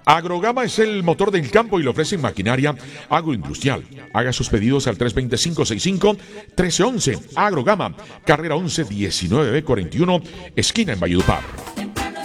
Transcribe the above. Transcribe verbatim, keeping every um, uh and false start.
Agrogama es el motor del campo y le ofrecen maquinaria agroindustrial. Haga sus pedidos al tres dos cero, cinco seis cinco, uno tres uno uno. Agrogama, carrera once diecinueve B cuarenta y uno, esquina en Valledupar.